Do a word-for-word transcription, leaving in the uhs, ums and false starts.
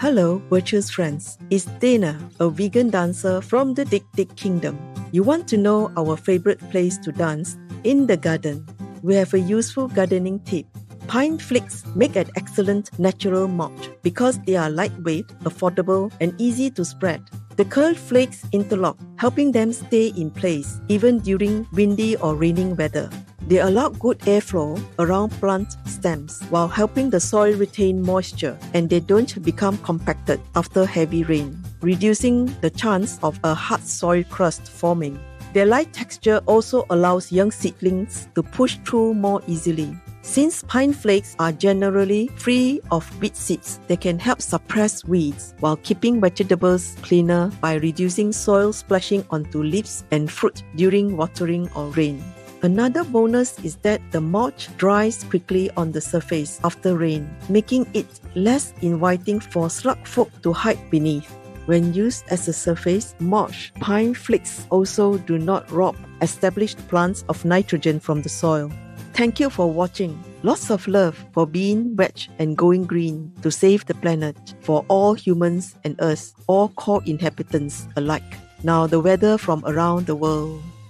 Hello, virtuous friends. It's Dana, a vegan dancer from the Dik Dik Kingdom. You want to know our favorite place to dance? In the garden. We have a useful gardening tip. Pine flakes make an excellent natural mulch because they are lightweight, affordable, and easy to spread. The curled flakes interlock, helping them stay in place even during windy or raining weather. They allow good airflow around plant stems while helping the soil retain moisture, and they don't become compacted after heavy rain, reducing the chance of a hard soil crust forming. Their light texture also allows young seedlings to push through more easily. Since pine flakes are generally free of weed seeds, they can help suppress weeds while keeping vegetables cleaner by reducing soil splashing onto leaves and fruit during watering or rain. Another bonus is that the mulch dries quickly on the surface after rain, making it less inviting for slug folk to hide beneath. When used as a surface mulch, pine flakes also do not rob established plants of nitrogen from the soil. Thank you for watching. Lots of love for being veg and going green to save the planet for all humans and us, all core inhabitants alike. Now the weather from around the world.